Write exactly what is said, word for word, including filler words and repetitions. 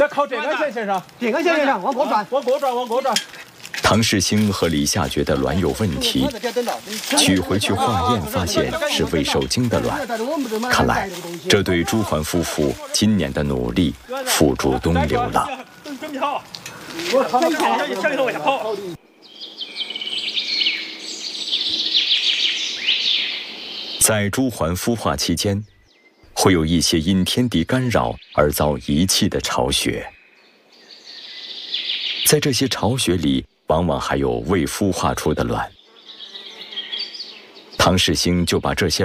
再靠这根线，先生， 这根线先生往过转， 往过转，往过转。 唐世兴和李夏觉得卵有问题，取回去化验，发现是未受精的卵。看来，这对朱环夫妇今年的努力付诸东流了。 准备好，向里头往下跑。 在朱环孵化期间，会有一些因天敌干扰而遭遗弃的巢穴，在这些巢穴里，往往还有未孵化出的卵。唐世兴就把这些